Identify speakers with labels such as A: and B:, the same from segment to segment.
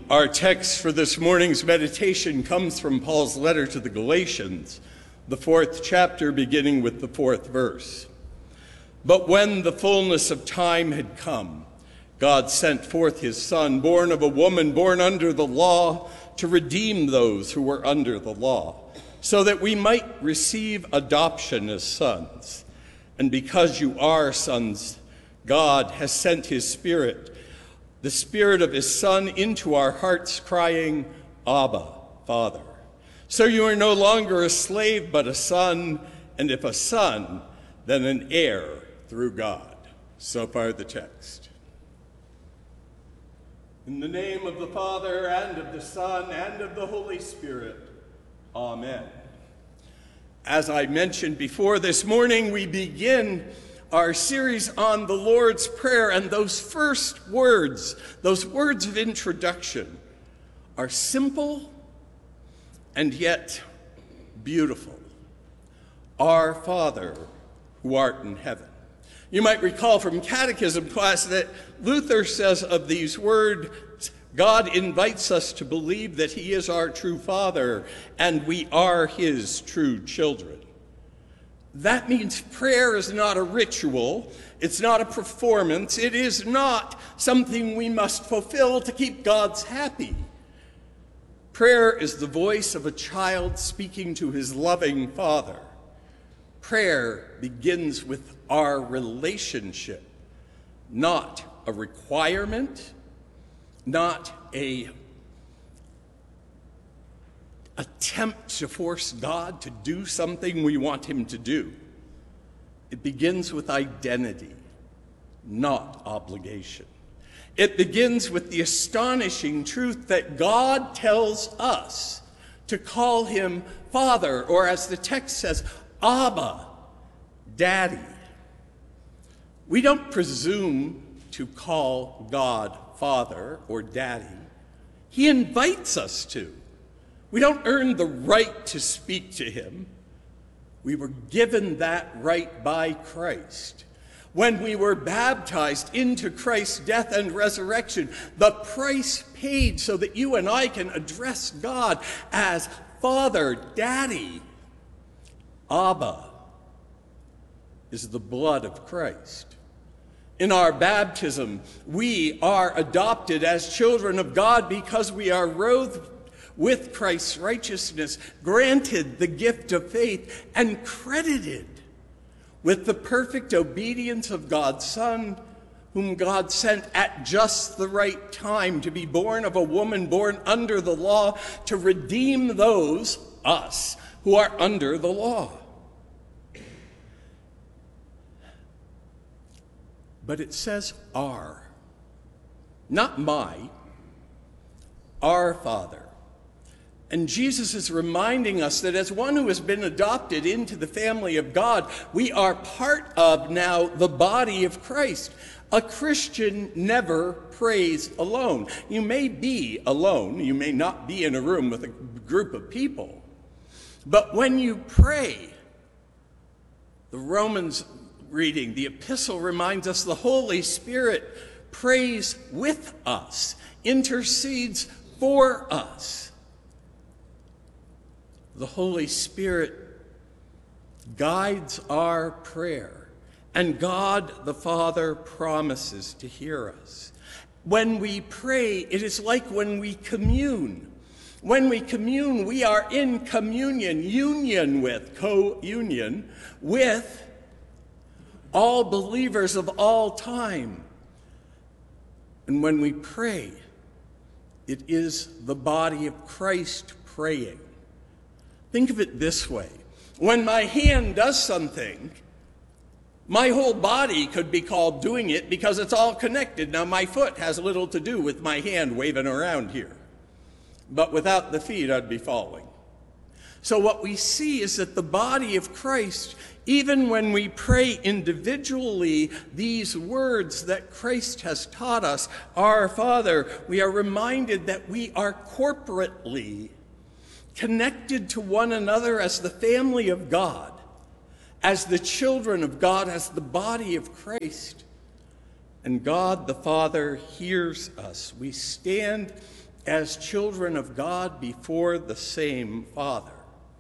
A: Our text for this morning's meditation comes from Paul's letter to the Galatians, the 4th chapter, beginning with the 4th verse. But when the fullness of time had come, God sent forth his Son, born of a woman, born under the law, to redeem those who were under the law, so that we might receive adoption as sons. And because you are sons, God has sent his Spirit, the Spirit of his Son, into our hearts, crying, Abba, Father. So you are no longer a slave, but a son, and if a son, then an heir through God. So far the text. In the name of the Father, and of the Son, and of the Holy Spirit, Amen. As I mentioned before, this morning we begin our series on the Lord's Prayer, and those first words, those words of introduction, are simple and yet beautiful. Our Father, who art in heaven. You might recall from catechism class that Luther says of these words, God invites us to believe that he is our true Father and we are his true children. That means prayer is not a ritual, it's not a performance, it is not something we must fulfill to keep God happy. Prayer is the voice of a child speaking to his loving Father. Prayer begins with our relationship, not a requirement, not an attempt to force God to do something we want him to do. It begins with identity, not obligation. It begins with the astonishing truth that God tells us to call him Father, or as the text says, Abba, Daddy. We don't presume to call God Father or Daddy. He invites us to. We don't earn the right to speak to him. We were given that right by Christ. When we were baptized into Christ's death and resurrection, the price paid so that you and I can address God as Father, Daddy. Abba is the blood of Christ. In our baptism, we are adopted as children of God because we are robed with Christ's righteousness, granted the gift of faith, and credited with the perfect obedience of God's Son, whom God sent at just the right time to be born of a woman born under the law, to redeem those, us, who are under the law. But it says our, not my, our Father. And Jesus is reminding us that as one who has been adopted into the family of God, we are part of now the body of Christ. A Christian never prays alone. You may be alone. You may not be in a room with a group of people. But when you pray, the Romans reading, the epistle reminds us the Holy Spirit prays with us, intercedes for us. The Holy Spirit guides our prayer, and God the Father promises to hear us. When we pray, it is like when we commune. When we commune, we are in communion, co-union with all believers of all time. And when we pray, it is the body of Christ praying. Think of it this way. When my hand does something, my whole body could be called doing it because it's all connected. Now, my foot has little to do with my hand waving around here. But without the feet, I'd be falling. So what we see is that the body of Christ, even when we pray individually these words that Christ has taught us, our Father, we are reminded that we are corporately connected to one another as the family of God, as the children of God, as the body of Christ. And God the Father hears us. We stand as children of God before the same Father.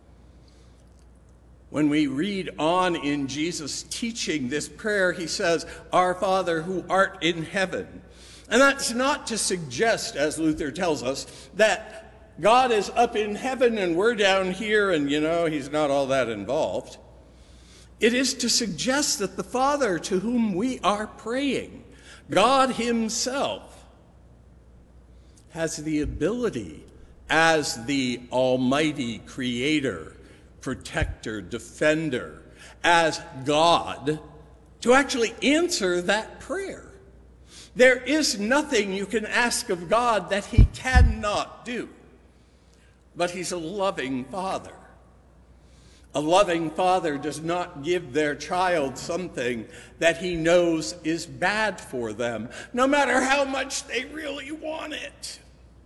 A: When we read on in Jesus' teaching this prayer, he says, "Our Father who art in heaven." And that's not to suggest, as Luther tells us, that God is up in heaven and we're down here and, he's not all that involved. It is to suggest that the Father to whom we are praying, God himself, has the ability as the almighty creator, protector, defender, as God, to actually answer that prayer. There is nothing you can ask of God that he cannot do. But he's a loving Father. A loving father does not give their child something that he knows is bad for them, no matter how much they really want it.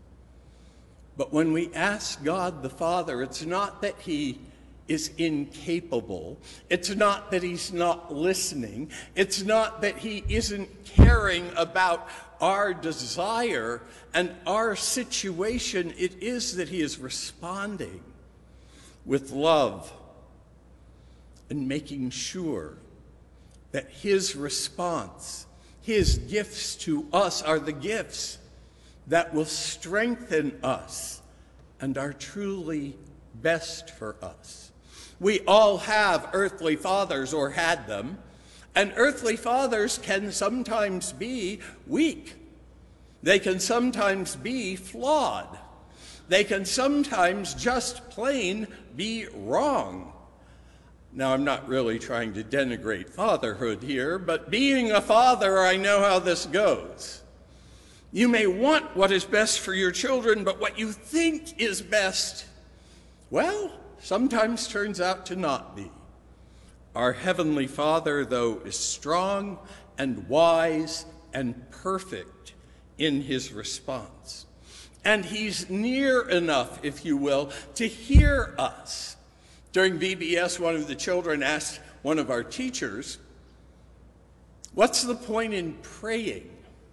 A: But when we ask God the Father, it's not that he is incapable. It's not that he's not listening. It's not that he isn't caring about our desire and our situation. It is that he is responding with love and making sure that his response, his gifts to us are the gifts that will strengthen us and are truly best for us. We all have earthly fathers or had them, and earthly fathers can sometimes be weak. They can sometimes be flawed. They can sometimes just plain be wrong. Now, I'm not really trying to denigrate fatherhood here, but being a father, I know how this goes. You may want what is best for your children, but what you think is best, well, sometimes turns out to not be. Our Heavenly Father, though, is strong and wise and perfect in his response. And he's near enough, if you will, to hear us. During VBS, one of the children asked one of our teachers, "What's the point in praying?"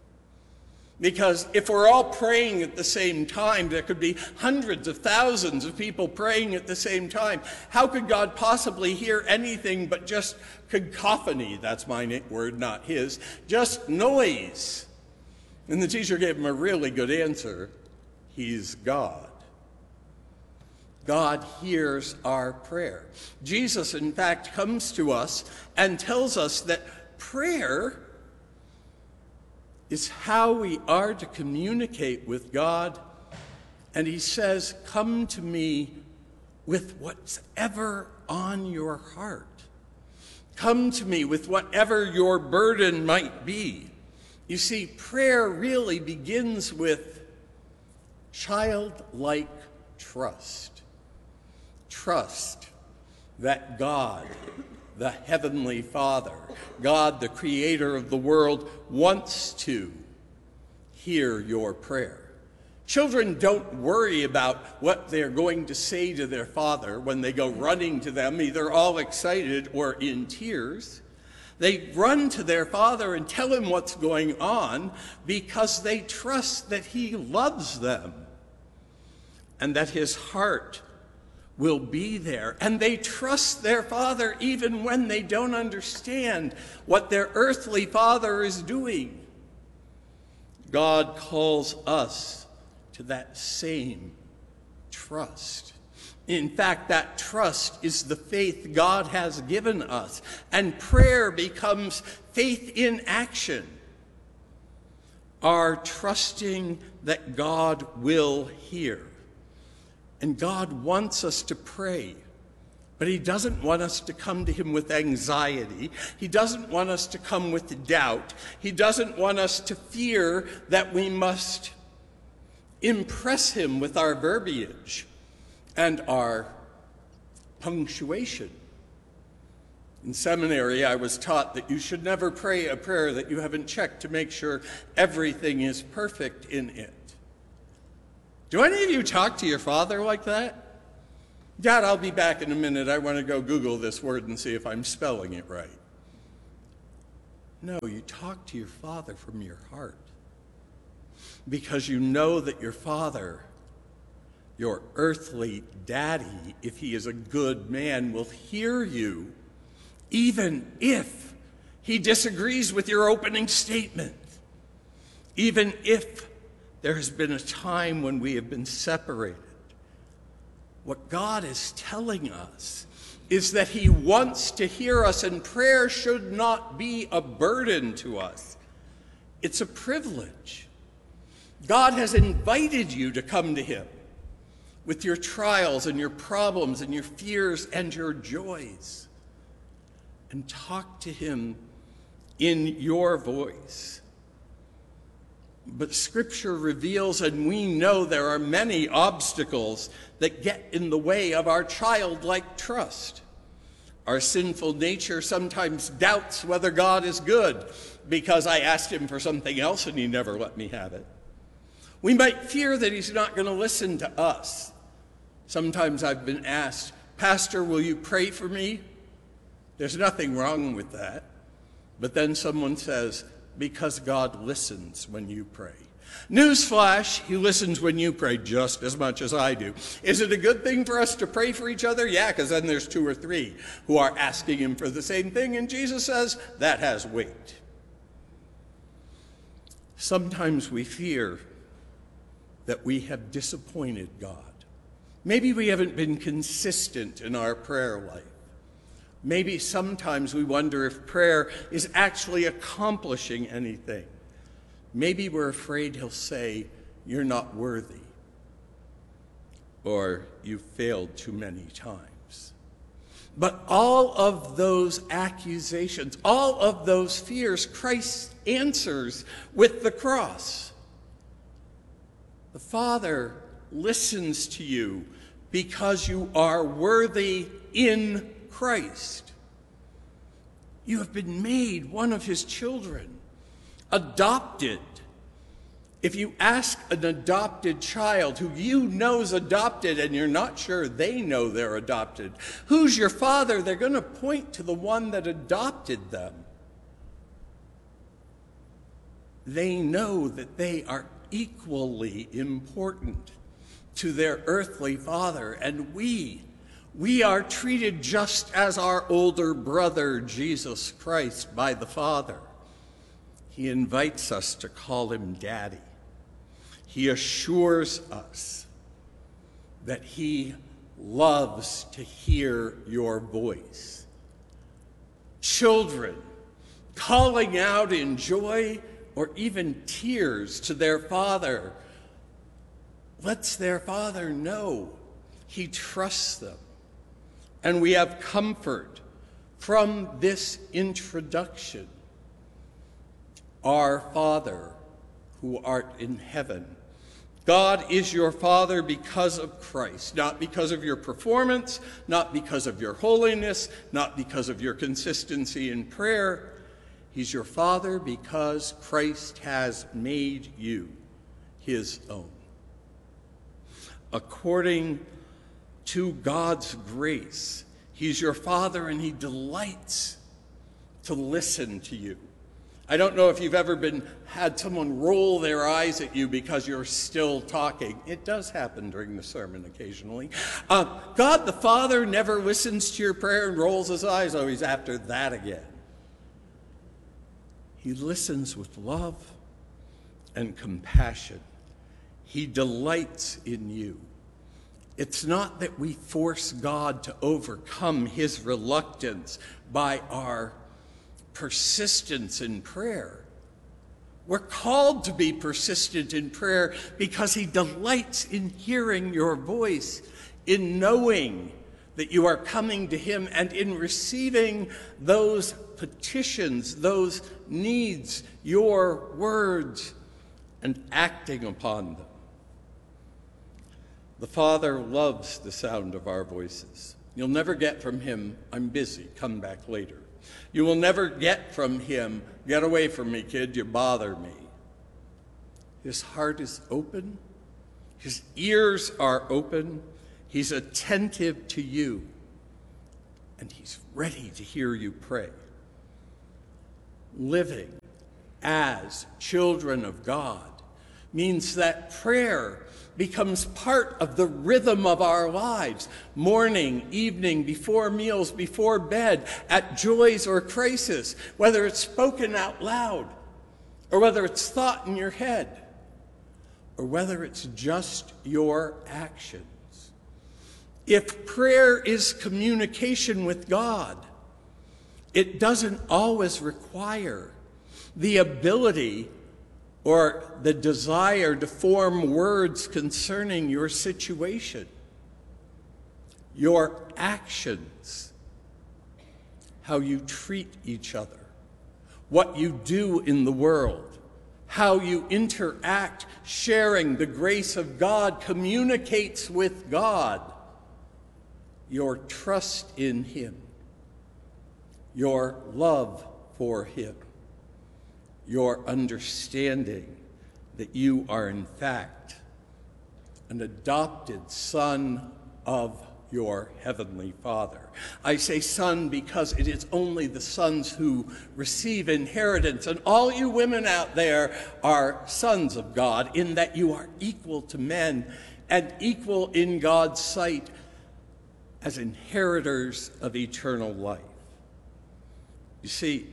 A: Because if we're all praying at the same time, there could be hundreds of thousands of people praying at the same time. How could God possibly hear anything but just cacophony? That's my word, not his. Just noise. And the teacher gave him a really good answer. He's God. God hears our prayer. Jesus, in fact, comes to us and tells us that prayer is how we are to communicate with God. And he says, "Come to me with what's ever on your heart. Come to me with whatever your burden might be." You see, prayer really begins with childlike trust. Trust that God, the Heavenly Father, God, the creator of the world, wants to hear your prayer. Children don't worry about what they're going to say to their father when they go running to them, either all excited or in tears. They run to their father and tell him what's going on because they trust that he loves them and that his heart will be there. And they trust their father even when they don't understand what their earthly father is doing. God calls us to that same trust. In fact, that trust is the faith God has given us. And prayer becomes faith in action. Our trusting that God will hear. And God wants us to pray, but he doesn't want us to come to him with anxiety. He doesn't want us to come with doubt. He doesn't want us to fear that we must impress him with our verbiage and our punctuation. In seminary, I was taught that you should never pray a prayer that you haven't checked to make sure everything is perfect in it. Do any of you talk to your father like that? Dad, I'll be back in a minute. I want to go Google this word and see if I'm spelling it right. No, you talk to your father from your heart. because you know that your Father, your earthly daddy, if he is a good man, will hear you, even if he disagrees with your opening statement, even if there has been a time when we have been separated. What God is telling us is that he wants to hear us, and prayer should not be a burden to us. It's a privilege. God has invited you to come to him with your trials and your problems and your fears and your joys, and talk to him in your voice. But Scripture reveals, and we know there are many obstacles that get in the way of our childlike trust. Our sinful nature sometimes doubts whether God is good because I asked him for something else and he never let me have it. We might fear that he's not going to listen to us. Sometimes I've been asked, "Pastor, will you pray for me?" There's nothing wrong with that. But then someone says, "Because God listens when you pray." Newsflash, he listens when you pray just as much as I do. Is it a good thing for us to pray for each other? Yeah, because then there's 2 or 3 who are asking him for the same thing, and Jesus says that has weight. Sometimes we fear that we have disappointed God. Maybe we haven't been consistent in our prayer life. Maybe sometimes we wonder if prayer is actually accomplishing anything. Maybe we're afraid he'll say, "You're not worthy," or "You've failed too many times." But all of those accusations, all of those fears, Christ answers with the cross. The Father listens to you because you are worthy in Christ. You have been made one of his children, adopted. If you ask an adopted child who you know is adopted and you're not sure they know they're adopted, "Who's your father?" they're going to point to the one that adopted them. They know that they are equally important to their earthly father, and we are treated just as our older brother, Jesus Christ, by the Father. He invites us to call him Daddy. He assures us that he loves to hear your voice. Children calling out in joy or even tears to their father lets their father know he trusts them. And we have comfort from this introduction. Our Father, who art in heaven. God is your Father because of Christ, not because of your performance, not because of your holiness, not because of your consistency in prayer. He's your Father because Christ has made you his own. According to God's grace, he's your Father and he delights to listen to you. I don't know if you've ever had someone roll their eyes at you because you're still talking. It does happen during the sermon occasionally. God the Father never listens to your prayer and rolls his eyes. Oh, he's after that again. He listens with love and compassion. He delights in you. It's not that we force God to overcome his reluctance by our persistence in prayer. We're called to be persistent in prayer because he delights in hearing your voice, in knowing that you are coming to him, and in receiving those petitions, those needs, your words, and acting upon them. The Father loves the sound of our voices. You'll never get from him, "I'm busy, come back later." You will never get from him, "Get away from me, kid, you bother me." His heart is open. His ears are open. He's attentive to you. And he's ready to hear you pray. Living as children of God means that prayer becomes part of the rhythm of our lives, morning, evening, before meals, before bed, at joys or crisis, whether it's spoken out loud, or whether it's thought in your head, or whether it's just your actions. If prayer is communication with God, it doesn't always require the ability or the desire to form words concerning your situation. Your actions, how you treat each other, what you do in the world, how you interact, sharing the grace of God, communicates with God. Your trust in Him, your love for Him, your understanding that you are in fact an adopted son of your heavenly Father. I say son because it is only the sons who receive inheritance, and all you women out there are sons of God in that you are equal to men and equal in God's sight as inheritors of eternal life. You see,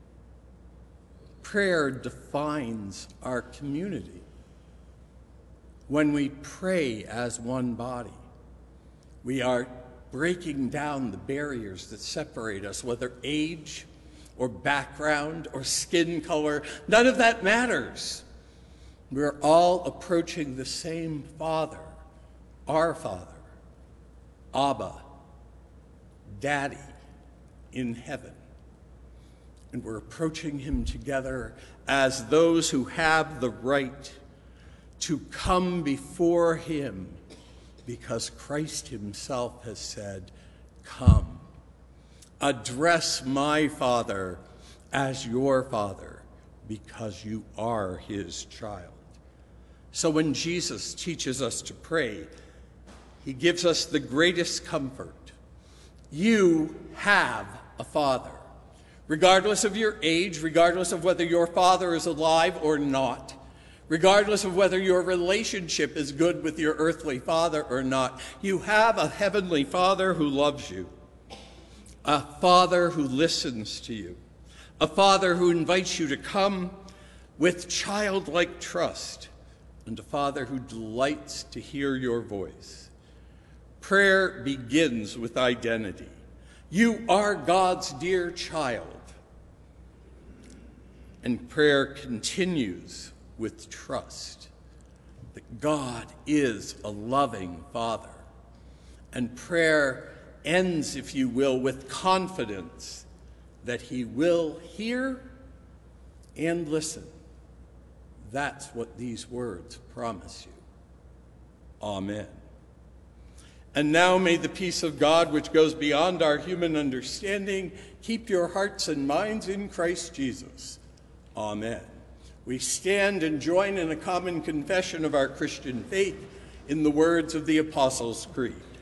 A: prayer defines our community. When we pray as one body, we are breaking down the barriers that separate us, whether age or background or skin color. None of that matters. We're all approaching the same Father, our Father, Abba, Daddy in heaven. And we're approaching Him together as those who have the right to come before Him because Christ Himself has said, "Come, address my Father as your Father because you are His child." So when Jesus teaches us to pray, He gives us the greatest comfort. You have a Father. Regardless of your age, regardless of whether your father is alive or not, regardless of whether your relationship is good with your earthly father or not, you have a heavenly Father who loves you, a Father who listens to you, a Father who invites you to come with childlike trust, and a Father who delights to hear your voice. Prayer begins with identity. You are God's dear child. And prayer continues with trust that God is a loving Father. And prayer ends, if you will, with confidence that He will hear and listen. That's what these words promise you. Amen. And now may the peace of God, which goes beyond our human understanding, keep your hearts and minds in Christ Jesus. Amen. We stand and join in a common confession of our Christian faith in the words of the Apostles' Creed.